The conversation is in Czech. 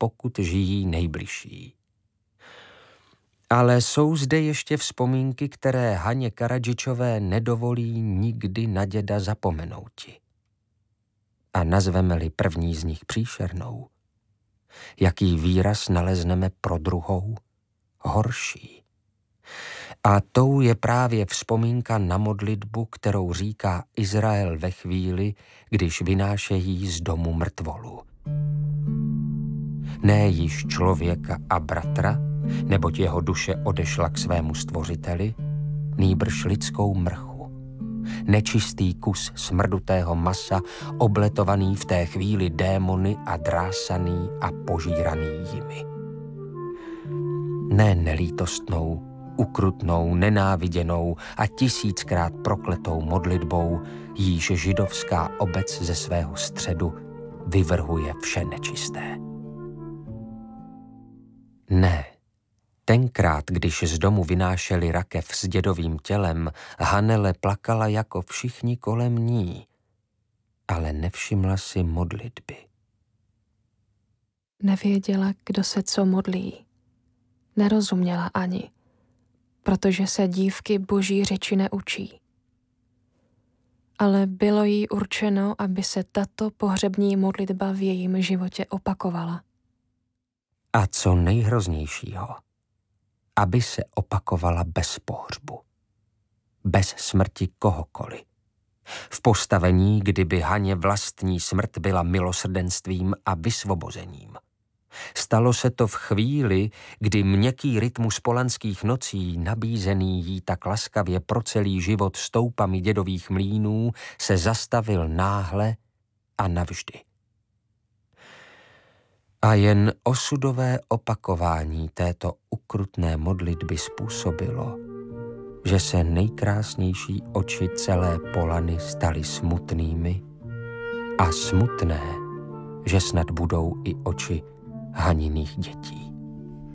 pokud žijí nejbližší. Ale jsou zde ještě vzpomínky, které Haně Karadžičové nedovolí nikdy na děda zapomenouti. A nazveme-li první z nich příšernou, jaký výraz nalezneme pro druhou? Horší. A tou je právě vzpomínka na modlitbu, kterou říká Izrael ve chvíli, když vynášejí z domu mrtvolu. Ne již člověka a bratra, neboť jeho duše odešla k svému stvořiteli, nýbrž lidskou mrchu. Nečistý kus smrdutého masa, obletovaný v té chvíli démony a drásaný a požíraný jimi. Ne nelítostnou, ukrutnou, nenáviděnou a tisíckrát prokletou modlitbou, jíž židovská obec ze svého středu vyvrhuje vše nečisté. Ne, tenkrát, když z domu vynášeli rakev s dědovým tělem, Hanele plakala jako všichni kolem ní, ale nevšimla si modlitby. Nevěděla, kdo se co modlí. Nerozuměla ani, protože se dívky boží řeči neučí. Ale bylo jí určeno, aby se tato pohřební modlitba v jejím životě opakovala. A co nejhroznějšího, aby se opakovala bez pohřbu. Bez smrti kohokoliv. V postavení, kdyby Haně vlastní smrt byla milosrdenstvím a vysvobozením. Stalo se to v chvíli, kdy měkký rytmus polanských nocí, nabízený jí tak laskavě pro celý život stoupami dědových mlýnů, se zastavil náhle a navždy. A jen osudové opakování této ukrutné modlitby způsobilo, že se nejkrásnější oči celé Polany staly smutnými a smutné, že snad budou i oči Haniných dětí.